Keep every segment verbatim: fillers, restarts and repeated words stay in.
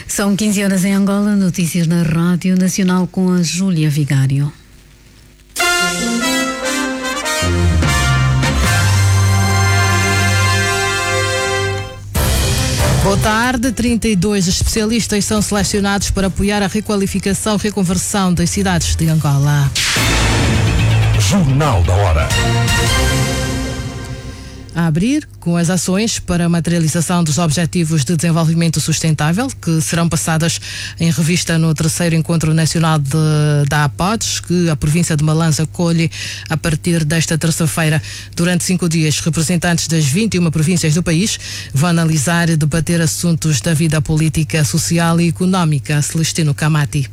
São quinze horas em Angola, notícias na Rádio Nacional com a Júlia Vigário. Boa tarde. trinta e dois especialistas são selecionados para apoiar a requalificação e reconversão das cidades de Angola. Jornal da Hora. A abrir com as ações para a materialização dos Objetivos de Desenvolvimento Sustentável, que serão passadas em revista no terceiro Encontro Nacional de, da APODES, que a província de Malanje acolhe a partir desta terça-feira. Durante cinco dias, representantes das vinte e uma províncias do país vão analisar e debater assuntos da vida política, social e económica. Celestino Camati.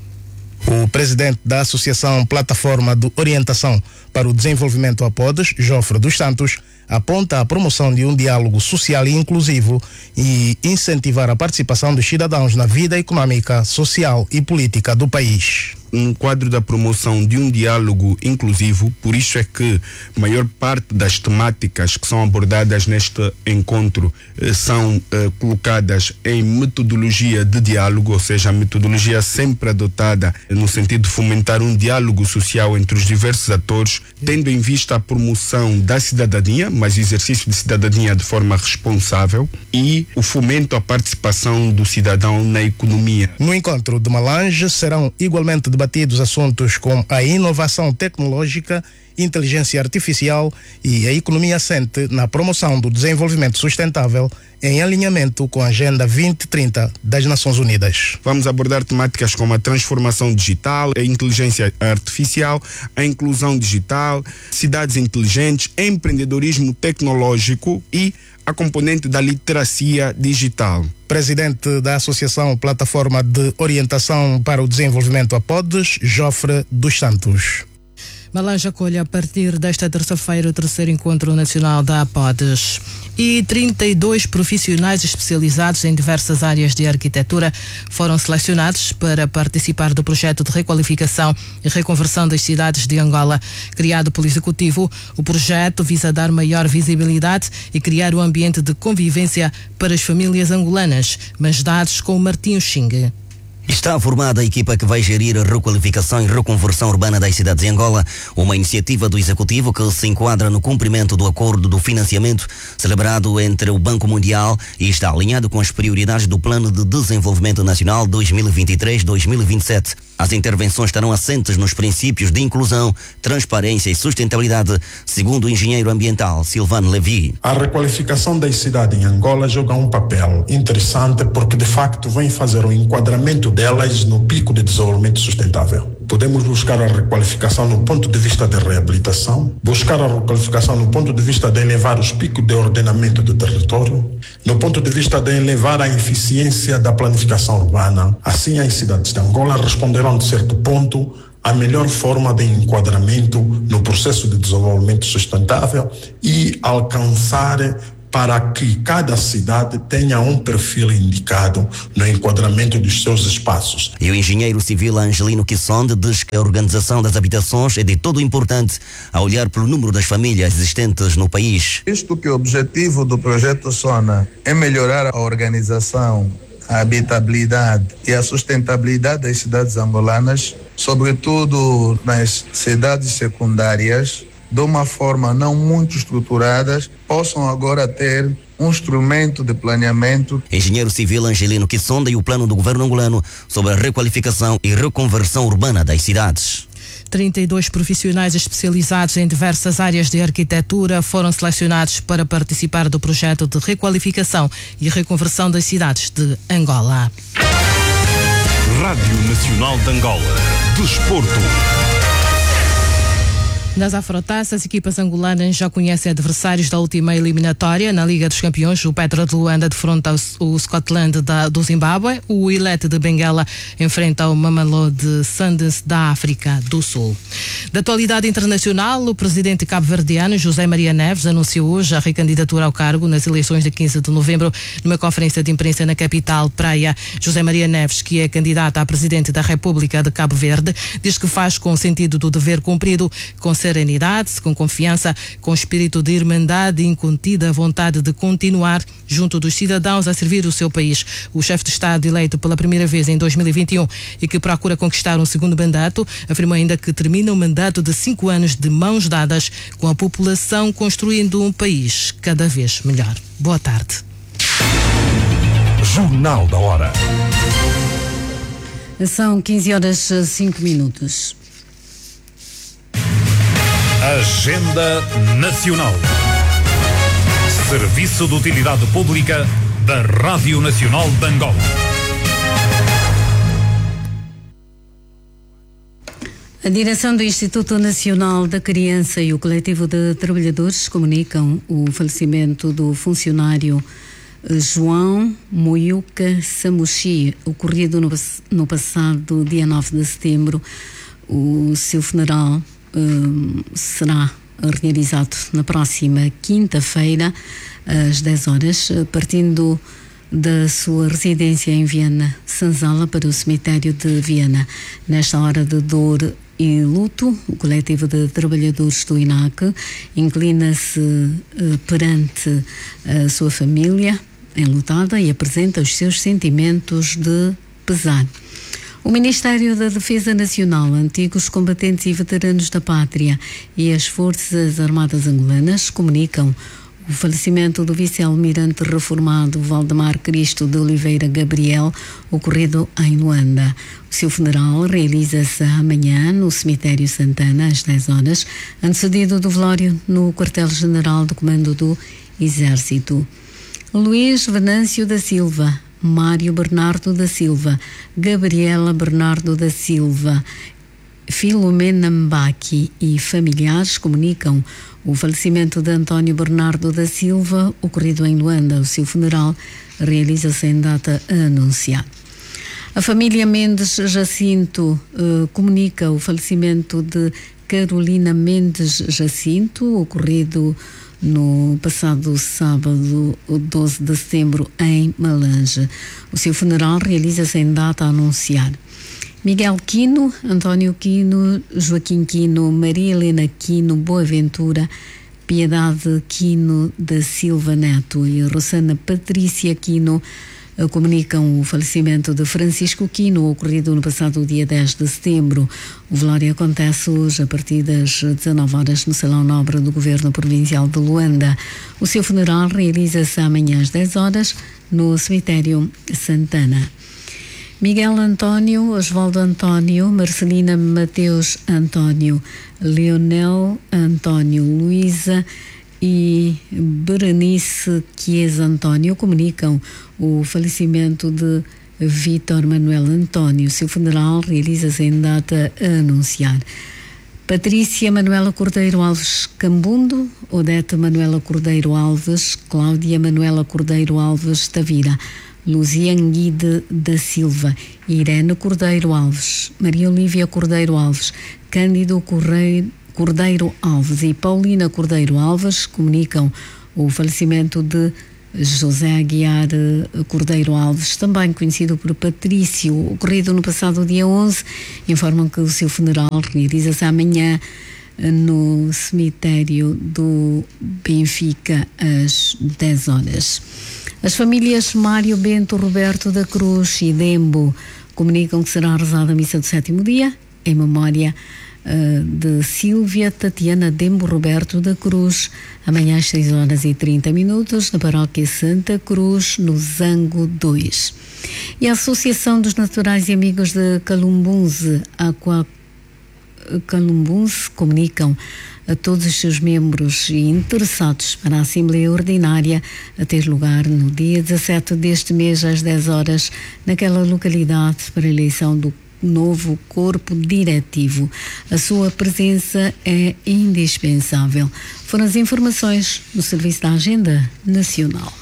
O presidente da Associação Plataforma de Orientação para o Desenvolvimento APODES, Jofre dos Santos, aponta a promoção de um diálogo social e inclusivo e incentivar a participação dos cidadãos na vida econômica, social e política do país. Um quadro da promoção de um diálogo inclusivo, por isso é que a maior parte das temáticas que são abordadas neste encontro eh, são eh, colocadas em metodologia de diálogo, ou seja, a metodologia sempre adotada no sentido de fomentar um diálogo social entre os diversos atores, tendo em vista a promoção da cidadania, mas exercício de cidadania de forma responsável, e o fomento à participação do cidadão na economia. No encontro de Malanje serão igualmente debatidos assuntos como a inovação tecnológica, inteligência artificial e a economia assente na promoção do desenvolvimento sustentável em alinhamento com a Agenda vinte trinta das Nações Unidas. Vamos abordar temáticas como a transformação digital, a inteligência artificial, a inclusão digital, cidades inteligentes, empreendedorismo tecnológico e a componente da literacia digital. Presidente da Associação Plataforma de Orientação para o Desenvolvimento APODES, Jofre dos Santos. Malanje acolhe a partir desta terça-feira o terceiro Encontro Nacional da APODES. E trinta e dois profissionais especializados em diversas áreas de arquitetura foram selecionados para participar do projeto de requalificação e reconversão das cidades de Angola. Criado pelo Executivo, o projeto visa dar maior visibilidade e criar um ambiente de convivência para as famílias angolanas. Mas dados com o Martinho Xingue. Está formada a equipa que vai gerir a requalificação e reconversão urbana das cidades de Angola, uma iniciativa do Executivo que se enquadra no cumprimento do acordo do financiamento celebrado entre o Banco Mundial e está alinhado com as prioridades do Plano de Desenvolvimento Nacional dois mil e vinte e três a dois mil e vinte e sete. As intervenções estarão assentes nos princípios de inclusão, transparência e sustentabilidade, segundo o engenheiro ambiental Silvano Levi. A requalificação das cidades em Angola joga um papel interessante porque de facto vem fazer o enquadramento delas no pico de desenvolvimento sustentável. Podemos buscar a requalificação no ponto de vista de reabilitação, buscar a requalificação no ponto de vista de elevar os picos de ordenamento do território, no ponto de vista de elevar a eficiência da planificação urbana. Assim, as cidades de Angola responderão, de certo ponto, a melhor forma de enquadramento no processo de desenvolvimento sustentável e alcançar para que cada cidade tenha um perfil indicado no enquadramento dos seus espaços. E o engenheiro civil Angelino Quissonde diz que a organização das habitações é de todo importante a olhar pelo número das famílias existentes no país. Isto que o objetivo do projeto SONA é melhorar a organização, a habitabilidade e a sustentabilidade das cidades angolanas, sobretudo nas cidades secundárias, de uma forma não muito estruturadas, possam agora ter um instrumento de planeamento. Engenheiro civil Angelino Quissonde e o plano do governo angolano sobre a requalificação e reconversão urbana das cidades. trinta e dois profissionais especializados em diversas áreas de arquitetura foram selecionados para participar do projeto de requalificação e reconversão das cidades de Angola. Rádio Nacional de Angola. Desporto. Nas Afrotaças, as equipas angolanas já conhecem adversários da última eliminatória na Liga dos Campeões. O Petro de Luanda defronta o Scotland da, do Zimbábue. O Ilete de Benguela enfrenta o Mamelodi Sundowns da África do Sul. Da atualidade internacional, o presidente cabo-verdiano José Maria Neves anunciou hoje a recandidatura ao cargo nas eleições de quinze de novembro numa conferência de imprensa na capital Praia. José Maria Neves, que é candidato a presidente da República de Cabo Verde, diz que faz com o sentido do dever cumprido, com serenidade, com confiança, com espírito de irmandade e incontida vontade de continuar junto dos cidadãos a servir o seu país. O chefe de Estado eleito pela primeira vez em dois mil e vinte e um e que procura conquistar um segundo mandato, afirmou ainda que termina um mandato de cinco anos de mãos dadas com a população, construindo um país cada vez melhor. Boa tarde. Jornal da Hora. São quinze horas e cinco minutos. Agenda Nacional. Serviço de Utilidade Pública da Rádio Nacional de Angola. A direção do Instituto Nacional da Criança e o coletivo de trabalhadores comunicam o falecimento do funcionário João Moiuca Samushi, ocorrido no, no passado dia nove de setembro. O seu funeral um, será realizado na próxima quinta-feira, às dez horas, partindo da sua residência em Viana Sanzala para o cemitério de Viana. Nesta hora de dor e luto, o coletivo de trabalhadores do I N A C inclina-se uh, perante a sua família enlutada e apresenta os seus sentimentos de pesar. O Ministério da Defesa Nacional, antigos combatentes e veteranos da pátria e as Forças Armadas Angolanas comunicam o falecimento do vice-almirante reformado Valdemar Cristo de Oliveira Gabriel, ocorrido em Luanda. O seu funeral realiza-se amanhã no cemitério Santana, às dez horas, antecedido do velório no quartel-general do Comando do Exército. Luís Venâncio da Silva, Mário Bernardo da Silva, Gabriela Bernardo da Silva, Filomena Mbaki e familiares comunicam o falecimento de António Bernardo da Silva, ocorrido em Luanda. O seu funeral realiza-se em data a anunciar. A família Mendes Jacinto uh, comunica o falecimento de Carolina Mendes Jacinto, ocorrido no passado sábado, doze de setembro, em Malange. O seu funeral realiza-se em data a anunciar. Miguel Quino, António Quino, Joaquim Quino, Maria Helena Quino, Boaventura, Piedade Quino da Silva Neto e Rosana Patrícia Quino comunicam o falecimento de Francisco Quino, ocorrido no passado dia dez de setembro. O velório acontece hoje a partir das dezanove horas no Salão Nobre do Governo Provincial de Luanda. O seu funeral realiza-se amanhã às dez horas no cemitério Santana. Miguel António, Osvaldo António, Marcelina Mateus António, Leonel António, Luísa e Berenice Chiesa António comunicam o falecimento de Vítor Manuel António. Seu funeral realiza-se em data a anunciar. Patrícia Manuela Cordeiro Alves Cambundo, Odete Manuela Cordeiro Alves, Cláudia Manuela Cordeiro Alves Tavira, Luzianguide da Silva, Irene Cordeiro Alves, Maria Olívia Cordeiro Alves, Cândido Correio Cordeiro Alves e Paulina Cordeiro Alves comunicam o falecimento de José Aguiar Cordeiro Alves, também conhecido por Patrício, ocorrido no passado dia onze. Informam que o seu funeral realiza-se amanhã no cemitério do Benfica às dez horas. As famílias Mário Bento Roberto da Cruz e Dembo comunicam que será rezada a missa do sétimo dia em memória de Sílvia Tatiana Dembo Roberto da Cruz, amanhã às seis horas e trinta minutos, na paróquia Santa Cruz, no Zango dois. E a Associação dos Naturais e Amigos de Calumbunze, Aqua Calumbunze, comunicam a todos os seus membros e interessados para a Assembleia Ordinária a ter lugar no dia dezassete deste mês, às dez horas, naquela localidade, para a eleição do novo corpo diretivo. A sua presença é indispensável. Foram as informações no Serviço da Agenda Nacional.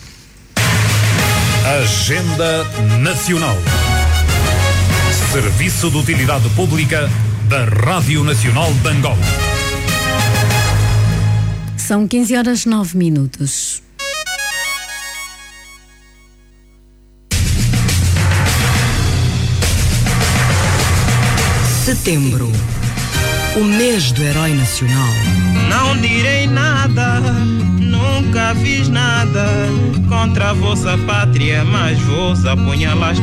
Agenda Nacional. Serviço de Utilidade Pública da Rádio Nacional de Angola. São quinze horas nove minutos. Setembro. o mês do herói nacional. Não direi nada, nunca fiz nada contra a vossa pátria, mas vos apunhalar.